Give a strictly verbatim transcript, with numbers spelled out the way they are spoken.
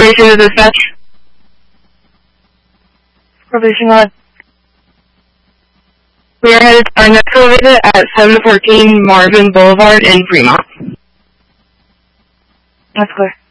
Probation to dispatch. Probation on. We are headed to our next visit at seven fourteen Marvin Boulevard in Fremont. That's clear.